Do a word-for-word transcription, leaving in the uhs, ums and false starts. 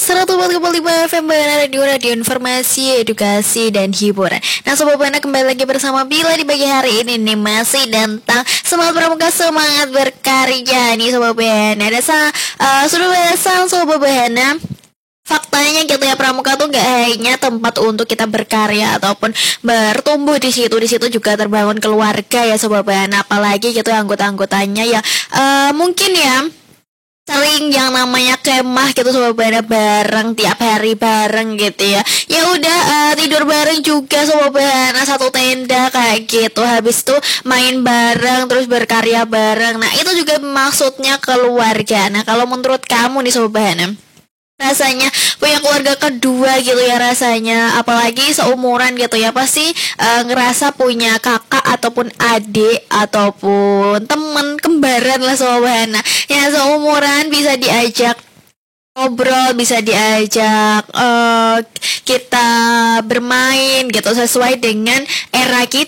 seratus koma lima F M Radio, radio informasi, edukasi, dan hiburan. Nah Sobat Buana, kembali lagi bersama Bila di pagi hari ini nih, masih tentang semangat pramuka, semangat berkarya nih Sobat Buana. Ada sa- uh, sudah biasa Sobat Buana. Faktanya gitu ya, pramuka tuh gak hanya tempat untuk kita berkarya ataupun bertumbuh di situ. Di situ juga terbangun keluarga ya Sobat Buana. Apalagi gitu anggota-anggotanya ya uh, mungkin ya sering yang namanya kemah gitu Sobat Buana, bareng tiap hari bareng gitu ya. Ya udah uh, tidur bareng juga Sobat Buana, satu tenda kayak gitu. Habis itu main bareng, terus berkarya bareng. Nah itu juga maksudnya keluarga. Nah kalau menurut kamu nih Sobat Buana, rasanya punya keluarga kedua gitu ya rasanya, apalagi seumuran gitu ya, pasti uh, ngerasa punya kakak ataupun adik ataupun temen kembaran lah Sobat Buana. Ya seumuran bisa diajak ngobrol, bisa diajak uh, kita bermain gitu sesuai dengan era kita